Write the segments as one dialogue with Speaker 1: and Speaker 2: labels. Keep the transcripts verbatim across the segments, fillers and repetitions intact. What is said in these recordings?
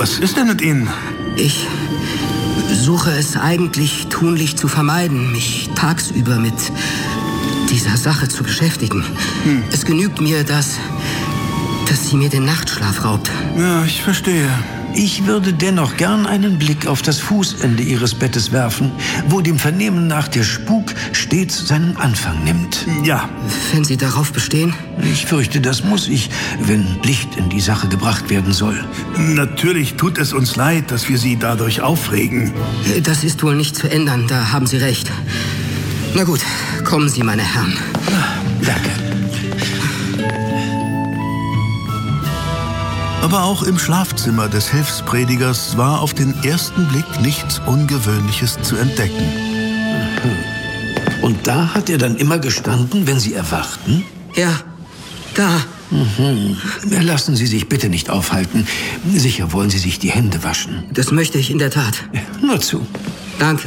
Speaker 1: Was ist denn mit Ihnen?
Speaker 2: Ich suche es eigentlich tunlich zu vermeiden, mich tagsüber mit dieser Sache zu beschäftigen. Hm. Es genügt mir, dass, dass sie mir den Nachtschlaf raubt.
Speaker 1: Ja, ich verstehe.
Speaker 3: Ich würde dennoch gern einen Blick auf das Fußende Ihres Bettes werfen, wo dem Vernehmen nach der Spuk stets seinen Anfang nimmt.
Speaker 1: Ja.
Speaker 2: Wenn Sie darauf bestehen?
Speaker 3: Ich fürchte, das muss ich, wenn Licht in die Sache gebracht werden soll.
Speaker 1: Natürlich tut es uns leid, dass wir Sie dadurch aufregen.
Speaker 2: Das ist wohl nicht zu ändern, da haben Sie recht. Na gut, kommen Sie, meine Herren.
Speaker 3: Danke.
Speaker 1: Aber auch im Schlafzimmer des Hilfspredigers war auf den ersten Blick nichts Ungewöhnliches zu entdecken.
Speaker 3: Und da hat er dann immer gestanden, wenn Sie erwachten?
Speaker 2: Ja, da.
Speaker 3: Mhm. Lassen Sie sich bitte nicht aufhalten. Sicher wollen Sie sich die Hände waschen.
Speaker 2: Das möchte ich in der Tat.
Speaker 3: Nur zu.
Speaker 2: Danke.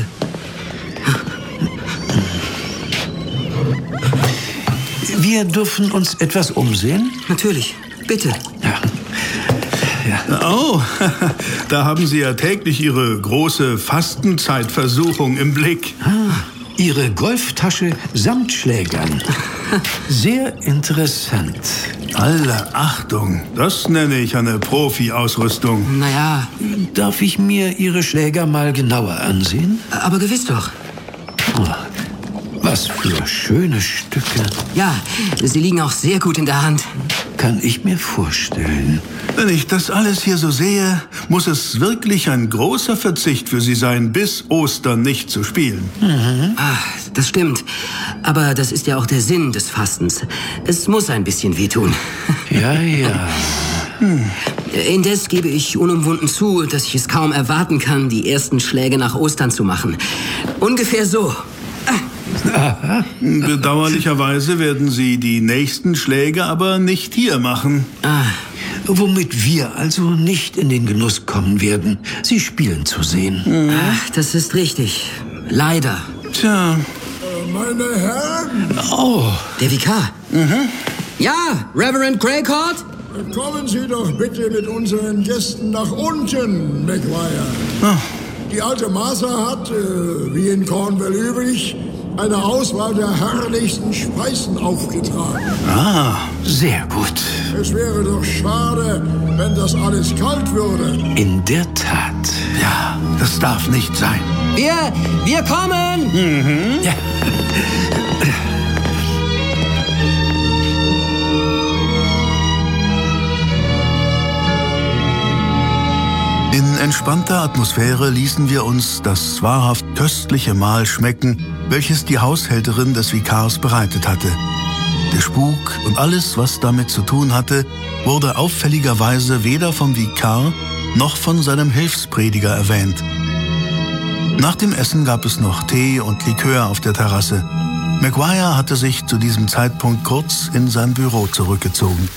Speaker 3: Wir dürfen uns etwas umsehen?
Speaker 2: Natürlich, bitte.
Speaker 3: Ja.
Speaker 1: Ja. Oh, da haben Sie ja täglich Ihre große Fastenzeitversuchung im Blick.
Speaker 3: Ah, Ihre Golftasche samt Schlägern. Sehr interessant.
Speaker 1: Alle Achtung, das nenne ich eine Profi-Ausrüstung.
Speaker 2: Naja.
Speaker 3: Darf ich mir Ihre Schläger mal genauer ansehen?
Speaker 2: Aber gewiss doch.
Speaker 3: Oh, was für schöne Stücke.
Speaker 2: Ja, sie liegen auch sehr gut in der Hand.
Speaker 3: Kann ich mir vorstellen.
Speaker 1: Wenn ich das alles hier so sehe, muss es wirklich ein großer Verzicht für Sie sein, bis Ostern nicht zu spielen.
Speaker 2: Mhm. Ach, das stimmt. Aber das ist ja auch der Sinn des Fastens. Es muss ein bisschen wehtun.
Speaker 3: Ja, ja.
Speaker 2: Hm. Indes gebe ich unumwunden zu, dass ich es kaum erwarten kann, die ersten Schläge nach Ostern zu machen. Ungefähr so.
Speaker 1: Aha. Bedauerlicherweise werden Sie die nächsten Schläge aber nicht hier machen.
Speaker 2: Ah.
Speaker 3: Womit wir also nicht in den Genuss kommen werden, Sie spielen zu sehen.
Speaker 2: Mhm. Ach, das ist richtig. Leider.
Speaker 1: Tja.
Speaker 4: Äh, meine Herren!
Speaker 3: Oh.
Speaker 2: Der Vikar.
Speaker 1: Mhm.
Speaker 2: Ja, Reverend Craycourt?
Speaker 4: Kommen Sie doch bitte mit unseren Gästen nach unten, Maguire.
Speaker 1: Oh.
Speaker 4: Die alte Martha hat, äh, wie in Cornwall üblich, eine Auswahl der herrlichsten Speisen aufgetragen.
Speaker 1: Ah,
Speaker 3: sehr gut.
Speaker 4: Es wäre doch schade, wenn das alles kalt würde.
Speaker 3: In der Tat.
Speaker 1: Ja, das darf nicht sein.
Speaker 2: Wir, wir kommen!
Speaker 1: Mhm.
Speaker 3: Ja.
Speaker 1: In entspannter Atmosphäre ließen wir uns das wahrhaft köstliche Mahl schmecken, welches die Haushälterin des Vikars bereitet hatte. Der Spuk und alles, was damit zu tun hatte, wurde auffälligerweise weder vom Vikar noch von seinem Hilfsprediger erwähnt. Nach dem Essen gab es noch Tee und Likör auf der Terrasse. Maguire hatte sich zu diesem Zeitpunkt kurz in sein Büro zurückgezogen.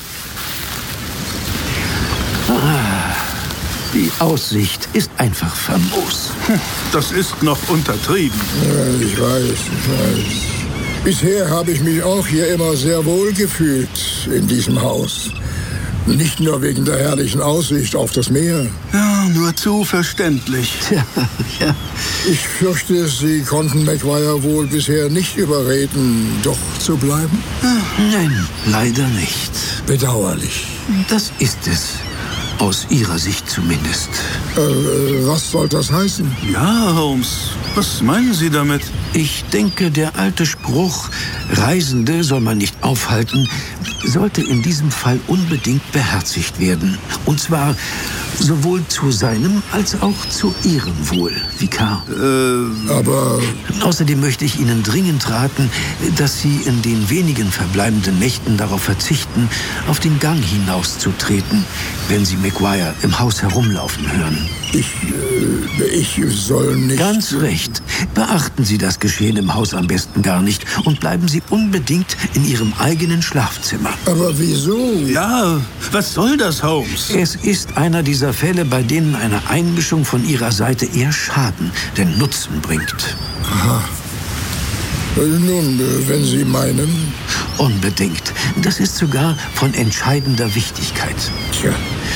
Speaker 3: Ah, die Aussicht ist einfach famos.
Speaker 1: Das ist noch untertrieben.
Speaker 4: Ja, ich weiß, ich weiß. Bisher habe ich mich auch hier immer sehr wohl gefühlt in diesem Haus. Nicht nur wegen der herrlichen Aussicht auf das Meer.
Speaker 1: Ja, nur zu verständlich.
Speaker 3: Ja, ja.
Speaker 4: Ich fürchte, Sie konnten Maguire wohl bisher nicht überreden, doch zu bleiben?
Speaker 3: Nein, leider nicht.
Speaker 4: Bedauerlich.
Speaker 3: Das ist es. Aus Ihrer Sicht zumindest.
Speaker 4: Äh, was soll das heißen?
Speaker 1: Ja, Holmes, was meinen Sie damit?
Speaker 3: Ich denke, der alte Spruch, Reisende soll man nicht aufhalten, sollte in diesem Fall unbedingt beherzigt werden. Und zwar sowohl zu seinem als auch zu Ihrem Wohl, Vikar.
Speaker 1: Äh,
Speaker 4: Aber...
Speaker 3: Außerdem möchte ich Ihnen dringend raten, dass Sie in den wenigen verbleibenden Nächten darauf verzichten, auf den Gang hinauszutreten, wenn Sie Maguire im Haus herumlaufen hören.
Speaker 4: Ich, äh, ich soll nicht...
Speaker 3: Ganz recht. Beachten Sie das Geschehen im Haus am besten gar nicht und bleiben Sie unbedingt in Ihrem eigenen Schlafzimmer.
Speaker 4: Aber wieso?
Speaker 1: ja, was soll das, Holmes?
Speaker 3: Es ist einer dieser Fälle, bei denen eine Einmischung von Ihrer Seite eher Schaden denn Nutzen bringt.
Speaker 4: Aha. Nun, wenn Sie meinen...
Speaker 3: Unbedingt. Das ist sogar von entscheidender Wichtigkeit.
Speaker 4: Tja.